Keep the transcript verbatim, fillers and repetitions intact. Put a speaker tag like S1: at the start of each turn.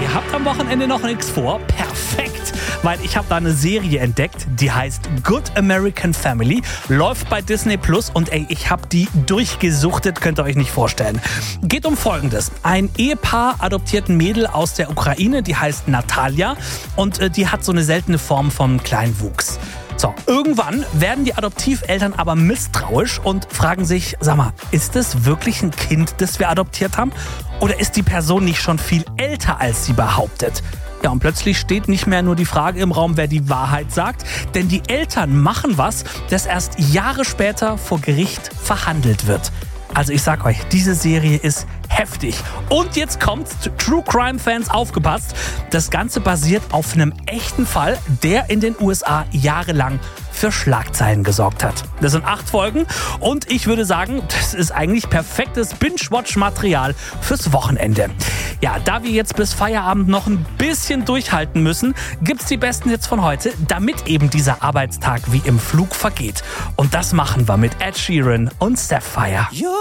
S1: Ihr habt am Wochenende noch nichts vor? Perfekt, weil ich habe da eine Serie entdeckt, die heißt Good American Family, läuft bei Disney Plus und ey, ich habe die durchgesuchtet, könnt ihr euch nicht vorstellen. Geht um Folgendes. Ein Ehepaar adoptiert ein Mädel aus der Ukraine, die heißt Natalia und äh, die hat so eine seltene Form von Kleinwuchs. So, irgendwann werden die Adoptiveltern aber misstrauisch und fragen sich, sag mal, ist das wirklich ein Kind, das wir adoptiert haben? Oder ist die Person nicht schon viel älter, als sie behauptet? Ja, und plötzlich steht nicht mehr nur die Frage im Raum, wer die Wahrheit sagt, denn die Eltern machen was, das erst Jahre später vor Gericht verhandelt wird. Also ich sag euch, diese Serie ist heftig. Und jetzt kommt's, True Crime Fans aufgepasst. Das Ganze basiert auf einem echten Fall, der in den U S A jahrelang für Schlagzeilen gesorgt hat. Das sind acht Folgen und ich würde sagen, das ist eigentlich perfektes Binge-Watch-Material fürs Wochenende. Ja, da wir jetzt bis Feierabend noch ein bisschen durchhalten müssen, gibt's die besten Hits von heute, damit eben dieser Arbeitstag wie im Flug vergeht. Und das machen wir mit Ed Sheeran und Sapphire.